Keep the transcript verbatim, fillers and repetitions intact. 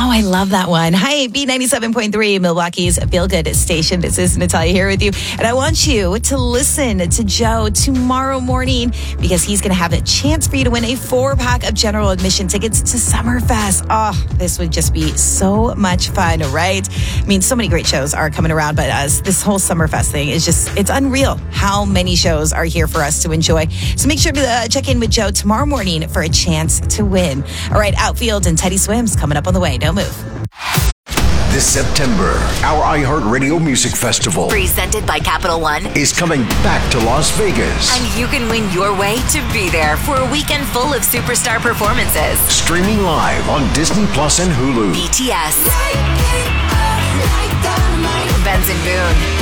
Oh, I love that one. Hi, B ninety-seven point three, Milwaukee's Feel Good Station. This is Natalia here with you. And I want you to listen to Joe tomorrow morning because he's going to have a chance for you to win a four-pack of general admission tickets to Summerfest. Oh, this would just be so much fun, right? I mean, so many great shows are coming around, but uh, this whole Summerfest thing is just, it's unreal how many shows are here for us to enjoy. So make sure to uh, check in with Joe tomorrow morning for a chance to win. All right, Outfield and Teddy Swims coming up on the way. Don't move. This September, our iHeartRadio Music Festival, presented by Capital One, is coming back to Las Vegas. And you can win your way to be there for a weekend full of superstar performances. Streaming live on Disney Plus and Hulu. B T S, Benson Boone,